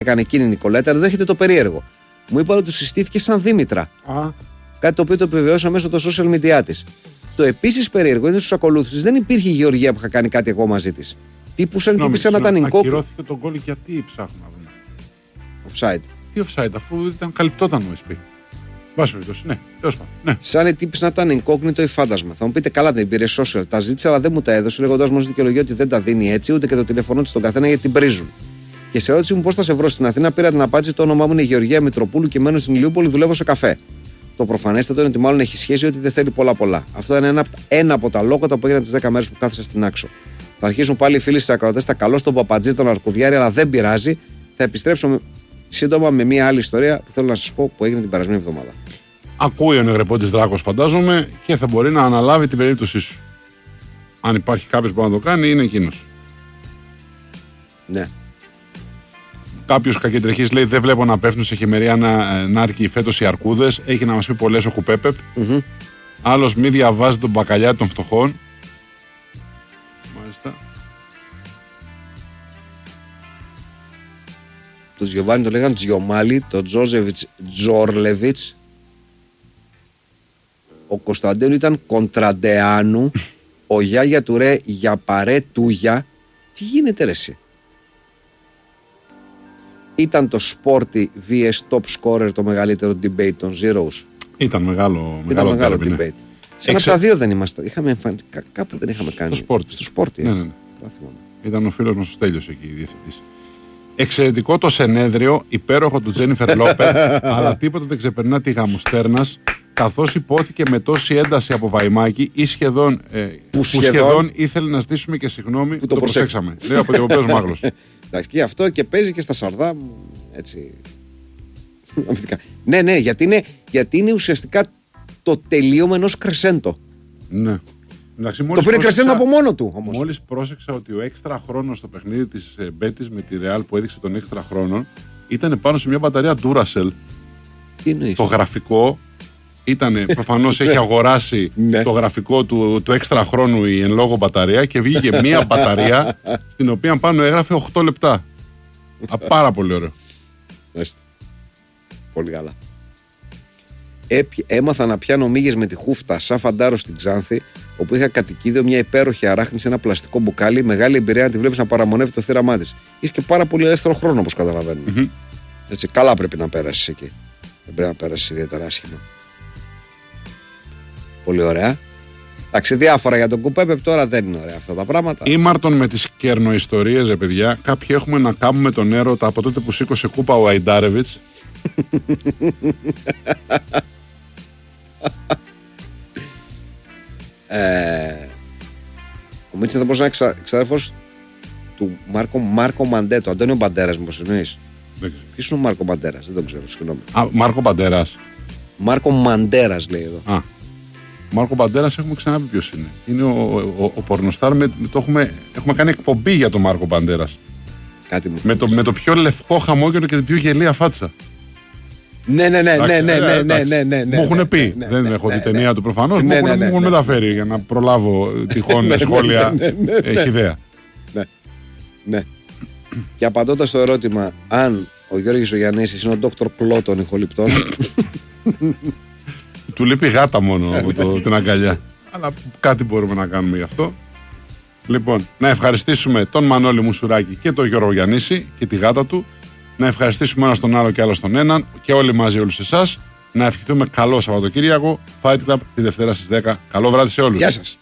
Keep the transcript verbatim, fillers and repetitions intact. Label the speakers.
Speaker 1: έκανε εκείνη η Νικολέτα, δέχεται το περίεργο. Μου είπαν ότι του συστήθηκε σαν Δήμητρα.
Speaker 2: Α.
Speaker 1: Κάτι το οποίο το επιβεβαιώσα μέσω των social media της. Το επίσης περίεργο είναι στους ακολούθους δεν υπήρχε η Γεωργία που είχα κάνει κάτι εγώ μαζί της. Τύπουσαν, τύπησαν να ήταν Νικόπουλο.
Speaker 2: Ακυρώθηκε τον γκολ γιατί ψάχνουμε.
Speaker 1: Offside.
Speaker 2: Τι offside, αφού ήταν καλυπτόταν ο ες πι. Βάση περιπτώσει, ναι, τέλος πάντων. Ναι.
Speaker 1: Σαν οι τύποι να ήταν incognito ή φάντασμα. Θα μου πείτε καλά, δεν πήρε social. Τα ζήτησε, αλλά δεν μου τα έδωσε, λέγοντας μου ως δικαιολογία ότι δεν τα δίνει έτσι, ούτε και το τηλεφωνό της στον καθένα γιατί την πρίζουν. Και σε ερώτηση μου πώς θα σε βρω στην Αθήνα, πήρα την απάντηση: το όνομά μου είναι Γεωργία Μητροπούλου και μένω στην Ηλιούπολη, δουλεύω σε καφέ. Το προφανέστατο είναι ότι μάλλον έχει σχέση ότι δεν θέλει πολλά-πολλά. Αυτό είναι ένα, ένα από τα λόγοτα που έγιναν τις δέκα μέρες που κάθισα στην Άξο. Θα αρχίσουν πάλι οι φίλοι στις ακροατές, τα καλώ στον Παπατζή, τον Αρκουδιάρη, αλλά δεν πειράζει. Θα επιστρέψω σύντομα με μια άλλη ιστορία που θέλω να σας πω που έγινε την περασμένη εβδομάδα.
Speaker 2: Ακούει ο Νεγρεπότης Δράκος, φαντάζομαι, και θα μπορεί να αναλάβει την περίπτωσή σου. Αν υπάρχει κάποιος που να το κάνει, είναι εκείνος.
Speaker 1: Ναι.
Speaker 2: Κάποιος κακεντρεχής λέει: δεν βλέπω να πέφτουν σε χειμερία να, να άρκει φέτος οι αρκούδες. Έχει να μας πει πολλές ο Κουπέπεπ.
Speaker 1: Mm-hmm.
Speaker 2: Άλλος μη διαβάζει τον μπακαλιά των φτωχών. Μάλιστα.
Speaker 1: Το Τζιοβάνι το λέγανε Τζιομάλι, το Τζόζεβιτς Τζόρλεβιτς. Ο Κωνσταντίνου ήταν Κοντραντεάνου. Ο Γιάγια του ρε για παρέ τούγια. Τι γίνεται ρε εσύ? Ήταν το Sporty βι ες Top Scorer το μεγαλύτερο debate των Zeros.
Speaker 2: Ήταν μεγάλο,
Speaker 1: Ήταν
Speaker 2: μεγάλο,
Speaker 1: μεγάλο
Speaker 2: debate.
Speaker 1: debate. Σε ένα από τα δύο δεν είμαστε. Είχαμε εμφανίσει. Κάπου δεν είχαμε κάνει.
Speaker 2: Στο Sporty.
Speaker 1: Στο Sporty.
Speaker 2: Ναι, ναι, ναι. Ήταν ο φίλος μας ο Στέλιος εκεί, διευθυντής. Εξαιρετικό το σενέδριο, υπέροχο του Τζένιφερ Λόπερ, αλλά τίποτα δεν ξεπερνά τη γαμουστέρνας, καθώς υπόθηκε με τόση ένταση από Βαϊμάκη ή σχεδόν, ε, που, που σχεδόν, σχεδόν ήθελε να στήσουμε και συγγνώμη που το, το προσέξαμε. Λέει από τον Ευρωπαίος Μάγλος.
Speaker 1: Εντάξει, και αυτό και παίζει και στα Σαρδάμ. Έτσι. ναι, ναι, γιατί είναι, γιατί είναι ουσιαστικά το τελείωμα ενός κρεσέντο.
Speaker 2: Ναι. Εντάξει,
Speaker 1: το πήρε κρεσέντο από μόνο του όμως.
Speaker 2: Μόλις πρόσεξα ότι ο έξτρα χρόνος στο παιχνίδι της Μπέτης με τη Ρεάλ που έδειξε τον έξτρα χρόνο ήταν πάνω σε μια μπαταρία Duracell.
Speaker 1: Τι εννοείς?
Speaker 2: Το γραφικό ήταν, προφανώς έχει αγοράσει το γραφικό του, του έξτρα χρόνου η εν λόγω μπαταρία και βγήκε μια μπαταρία στην οποία πάνω έγραφε οκτώ λεπτά. Α, πάρα πολύ ωραίο.
Speaker 1: Έστε. Πολύ καλά. Έπι, έμαθα να πιάνω μύγες με τη χούφτα σαν φαντάρο στην Ξάνθη, όπου είχα κατοικίδιο μια υπέροχη αράχνη σε ένα πλαστικό μπουκάλι. Μεγάλη εμπειρία να τη βλέπεις να παραμονεύει το θύραμά της. Είσαι και πάρα πολύ ελεύθερο χρόνο, όπως καταλαβαίνουμε. Mm-hmm. Έτσι, καλά πρέπει να πέρασεις εκεί. Δεν πρέπει να πέρασεις ιδιαίτερα άσχημα. Πολύ ωραία. Εντάξει, διάφορα για τον Κουπέπεπ, τώρα δεν είναι ωραία αυτά τα πράγματα.
Speaker 2: Ήμαρτον με τις κερνοϊστορίες, ρε παιδιά. Κάποιοι έχουμε να κάνουμε τον έρωτα από τότε που σήκωσε κούπα ο Αϊντάρεβιτς.
Speaker 1: ε, ο Μίτσεν θα μπορούσε να είναι εξαδέρφος του Μάρκο, Μάρκο Μαντέ, του Αντώνιο Μπαντέρας, μήπως εννοείς? Ποιος είναι ο Μάρκο Μπαντέρας? Δεν τον ξέρω, συγγνώμη.
Speaker 2: Α, Μάρκο Μπαντέρας.
Speaker 1: Μάρκο Μαντέρας λέει εδώ.
Speaker 2: Α, Μάρκο Μπαντέρας έχουμε ξαναπεί ποιος είναι. Είναι ο, ο, ο, ο πορνοστάρ, με, με το έχουμε, έχουμε κάνει εκπομπή για τον Μάρκο Μπαντέρας.
Speaker 1: Κάτι μου
Speaker 2: με, το, με το πιο λευκό χαμόγελο και την πιο γελία φάτσα.
Speaker 1: Ναι, ναι, ναι, ναι, ναι, ναι, ναι, ναι, ναι,
Speaker 2: μου έχουν πει. Δεν έχω δει ταινία του προφανώς. Μου έχουν μεταφέρει για να προλάβω τυχόν σχόλια χυδαία.
Speaker 1: Ναι, ναι. Και απαντώντας στο ερώτημα αν ο Γιώργης ο Γιαννήσης είναι ο Ντόκτορ Κλώ των ηχοληπτών.
Speaker 2: Του λείπει γάτα μόνο από το, την αγκαλιά. Αλλά κάτι μπορούμε να κάνουμε γι' αυτό. Λοιπόν, να ευχαριστήσουμε τον Μανώλη Μουσουράκη και τον Γιώργο Γιαννήση και τη γάτα του. Να ευχαριστήσουμε ένα τον άλλο και άλλο τον έναν και όλοι μαζί όλους εσάς. Να ευχηθούμε καλό Σαββατοκύριακο. Fight Club τη Δευτέρα στις δέκα. Καλό βράδυ σε όλους.
Speaker 1: Γεια σας.